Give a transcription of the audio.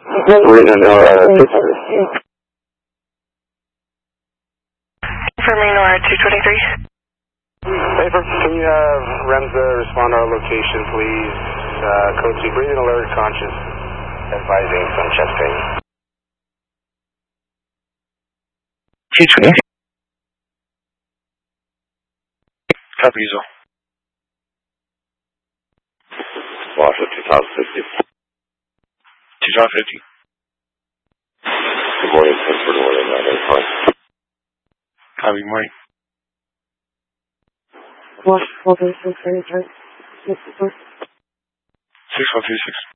For Marine 223. Paper, can you have Remza respond to our location, please? Code 2, breathing alert, conscious, advising some chest pain. Copy, Easel. Washer 2050. 2050. Good morning, 10 for the morning, 985. Copy, morning. Wash, 436, 6136.